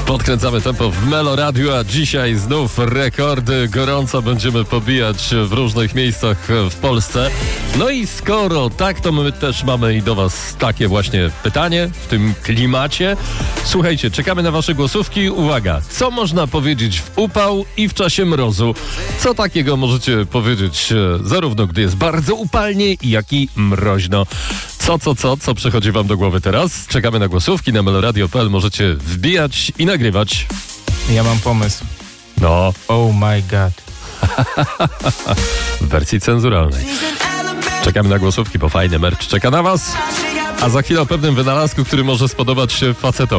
Podkręcamy tempo w Melo Radio, a dzisiaj znów rekordy gorąco będziemy pobijać w różnych miejscach w Polsce. No i skoro tak, to my też mamy i do was takie właśnie pytanie w tym klimacie. Słuchajcie, czekamy na wasze głosówki. Uwaga, co można powiedzieć w upał i w czasie mrozu? Co takiego możecie powiedzieć zarówno gdy jest bardzo upalnie, jak i mroźno? Co przychodzi wam do głowy teraz? Czekamy na głosówki na meloradio.pl. Możecie wbijać i nagrywać. Ja mam pomysł. No. Oh my god. W wersji cenzuralnej. Czekamy na głosówki, bo fajny merch czeka na was. A za chwilę o pewnym wynalazku, który może spodobać się facetowi.